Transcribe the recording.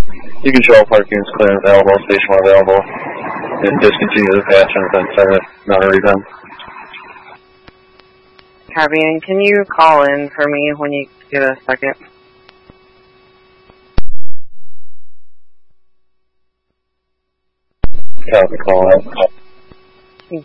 You can show all parking is clear and available, station one available, and discontinue the patch and then send it, not a revamp. Copy, and can you call in for me when you get a second? Copy, call out.